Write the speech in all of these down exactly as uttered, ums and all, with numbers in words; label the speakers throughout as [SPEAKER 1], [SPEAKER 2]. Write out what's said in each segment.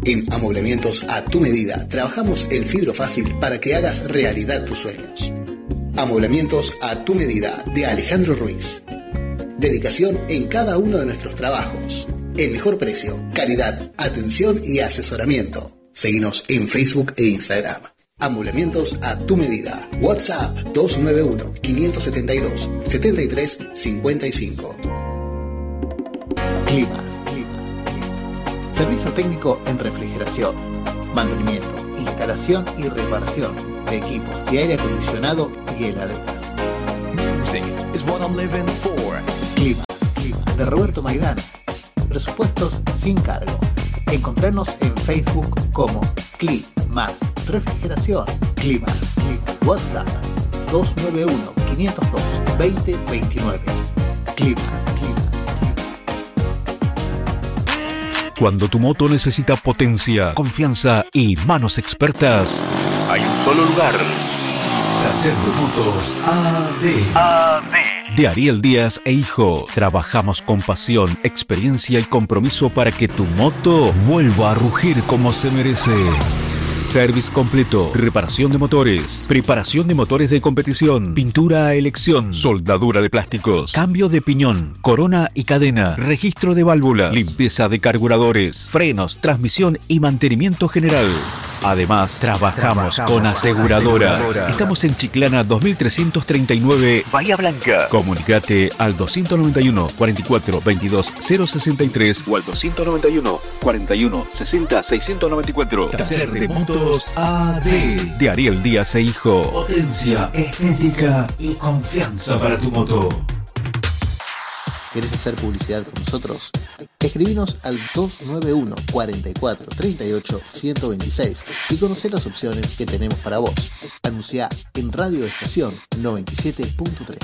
[SPEAKER 1] En Amoblamientos a tu medida, trabajamos el fibro fácil para que hagas realidad tus sueños. Amoblamientos a tu medida, de Alejandro Ruiz. Dedicación en cada uno de nuestros trabajos. El mejor precio, calidad, atención y asesoramiento. Seguinos en Facebook e Instagram. Amoblamientos a tu medida. WhatsApp dos nueve uno, cinco siete dos, siete tres cinco cinco. Climas. Servicio técnico en refrigeración, mantenimiento, instalación y reparación de equipos de aire acondicionado y heladeras.
[SPEAKER 2] Music is what I'm living for.
[SPEAKER 1] Climas, Climas, de Roberto Maidana. Presupuestos sin cargo. Encontrarnos en Facebook como Climas Refrigeración. Climas, Climas. WhatsApp dos nueve uno, cinco cero dos, dos cero dos nueve. Climas, Climas.
[SPEAKER 3] Cuando tu moto necesita potencia, confianza y manos expertas, hay un solo lugar. Taller de Motos A D. A D. De Ariel Díaz e Hijo. Trabajamos con pasión, experiencia y compromiso para que tu moto vuelva a rugir como se merece. Service completo, reparación de motores, preparación de motores de competición, pintura a elección, soldadura de plásticos, cambio de piñón, corona y cadena, registro de válvulas, limpieza de carburadores, frenos, transmisión y mantenimiento general. Además, trabajamos, trabajamos con aseguradoras. aseguradoras. Estamos en Chiclana dos mil trescientos treinta y nueve, Bahía Blanca. Comunicate al doscientos noventa y uno, cuarenta y cuatro, veintidós, cero sesenta y tres o al doscientos noventa y uno, cuarenta y uno, sesenta, seiscientos noventa y cuatro. Taller de Motos A D. De Ariel Díaz e Hijo. Potencia, estética y confianza para tu moto.
[SPEAKER 1] ¿Querés hacer publicidad con nosotros? Escribinos al dos nueve uno, cuarenta y cuatro, treinta y ocho, ciento veintiséis y conocer las opciones que tenemos para vos. Anuncia en Radio Estación noventa y siete punto tres.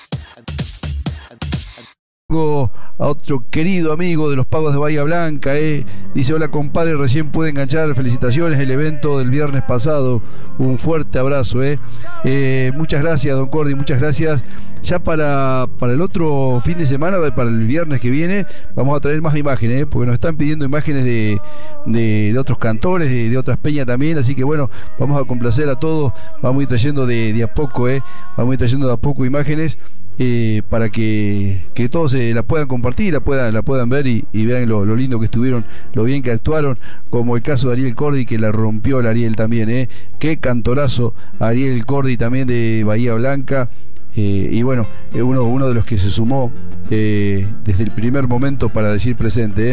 [SPEAKER 4] A otro querido amigo de los Pagos de Bahía Blanca, eh. dice: hola compadre, recién pude enganchar, felicitaciones, el evento del viernes pasado, un fuerte abrazo, eh. Eh, muchas gracias don Cordy, muchas gracias. Ya para, para el otro fin de semana, para el viernes que viene, vamos a traer más imágenes, eh, porque nos están pidiendo imágenes de, de, de otros cantores, de, de otras peñas también, así que bueno, vamos a complacer a todos, vamos a ir trayendo de, de a poco, eh. vamos a ir trayendo de a poco imágenes. Eh, para que, que todos eh, la puedan compartir, la puedan, la puedan ver y, y vean lo, lo lindo que estuvieron, lo bien que actuaron, como el caso de Ariel Cordy, que la rompió el Ariel también, eh. qué cantorazo Ariel Cordy también de Bahía Blanca, eh, y bueno, eh, uno, uno de los que se sumó eh, desde el primer momento para decir presente, eh.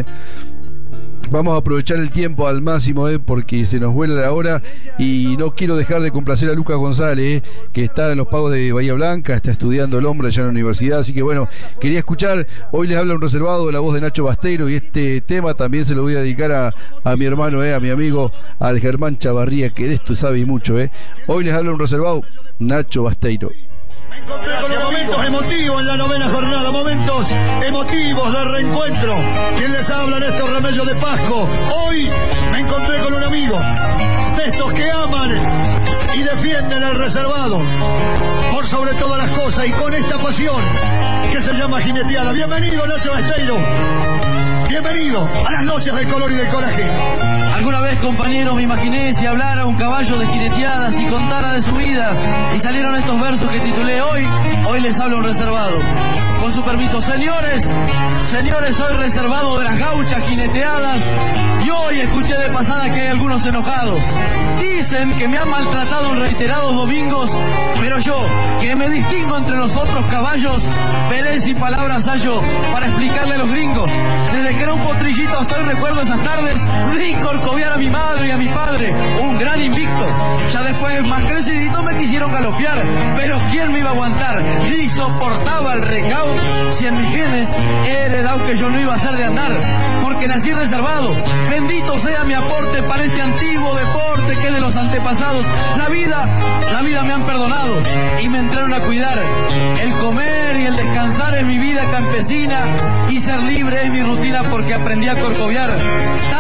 [SPEAKER 4] Vamos a aprovechar el tiempo al máximo, eh, porque se nos vuela la hora y no quiero dejar de complacer a Lucas González, eh, que está en los Pagos de Bahía Blanca, está estudiando el hombre allá en la universidad, así que bueno, quería escuchar, hoy les habla un reservado, la voz de Nacho Basteiro, y este tema también se lo voy a dedicar a, a mi hermano, eh, a mi amigo, al Germán Chavarría, que de esto sabe mucho. Eh. Hoy les habla un reservado, Nacho Basteiro.
[SPEAKER 5] Me encontré con los momentos emotivos en la novena jornada, momentos emotivos de reencuentro. ¿Quién les habla? Néstor Remello de Pasco. Hoy me encontré con un amigo de estos que aman y defienden el reservado por sobre todas las cosas y con esta pasión que se llama jineteada. Bienvenido, Nacho Basteiro. Bienvenido a las noches del color y del coraje.
[SPEAKER 6] Alguna vez, compañero, me imaginé si hablara un caballo de jineteadas y contara de su vida y salieron estos versos que titulé Hoy, hoy les hablo un reservado. Con su permiso, señores, señores, soy reservado de las gauchas jineteadas y hoy escuché de pasada que hay algunos enojados. Dicen que me han maltratado en reiterados domingos, pero yo, que me distingo entre los otros caballos, veré si palabras hallo para explicarle a los gringos. Desde que era un potrillito hasta hoy recuerdo esas tardes de corcoviar a mi madre y a mi padre, un gran invicto. Ya después, más crecidito, me quisieron galopear, pero ¿quién me iba a aguantar? Ni soportaba el recao, si en mis genes he heredado que yo no iba a ser de andar, porque nací reservado. Bendito sea mi aporte para este antiguo deporte que es de los antepasados. La vida, la vida me han perdonado y me entraron a cuidar. El comer y el descansar es mi vida campesina y ser libre es mi rutina porque aprendí a corcoviar.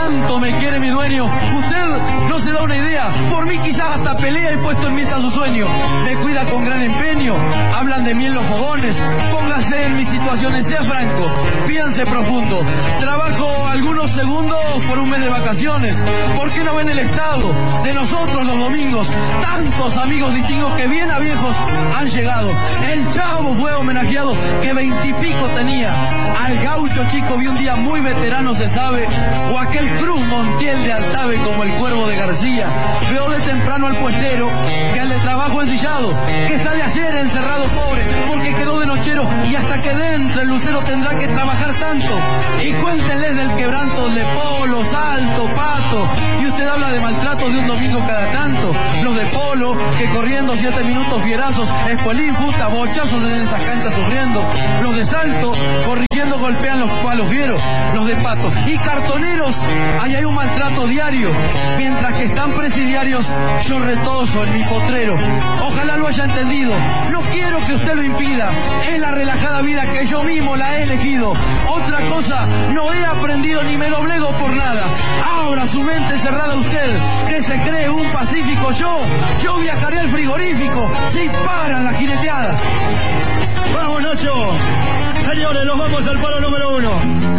[SPEAKER 6] tanto me quiere mi dueño. Usted no se da una idea. Por mí quizás hasta pelea y puesto en meta su sueño. Me cuida con gran empeño. Hablan de mí en los fogones. Póngase en mis situaciones, sea franco. Fíjense profundo. Trabajo algunos segundos por un mes de vacaciones. ¿Por qué no ven el estado de nosotros los domingos? Tantos amigos distintos que bien a viejos han llegado. El Chavo fue homenajeado que veintipico tenía. Al gaucho chico vi un día muy veterano, se sabe. O aquel Cruz Montiel de Altave como el Cuervo de García. Veo de temprano al puestero que al de trabajo ensillado, que está de ayer encerrado pobre porque quedó de nochero y hasta que dentro el lucero tendrá que trabajar tanto. Y cuéntenles del quebranto de Polo, Salto, Pato. Y usted habla de maltrato de un domingo cada tanto. Los de Polo que corriendo siete minutos fierazos, espolín, puta, bochazos en esas canchas sufriendo. Los de Salto corrigiendo golpean los palos fieros. Los de Pato y cartoneros, ahí hay un maltrato diario. Mientras que están presidiarios, yo retozo en mi potrero. Ojalá lo haya entendido. No quiero que usted lo impida. Es la relajada vida que yo mismo la he elegido. Otra cosa no he aprendido ni me doblego por nada. Abra su mente cerrada usted, que se cree un pacífico. Yo, yo viajaré al frigorífico si paran las jineteadas.
[SPEAKER 5] Vamos, Nacho. Señores, los vamos al palo número uno.